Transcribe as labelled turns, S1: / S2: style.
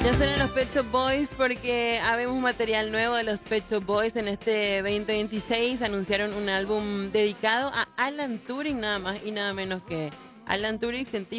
S1: Ya suenan los Pet Shop Boys porque habemos material nuevo de los Pet Shop Boys en este 2026. Anunciaron un álbum dedicado a Alan Turing, nada más y nada menos que Alan Turing, científico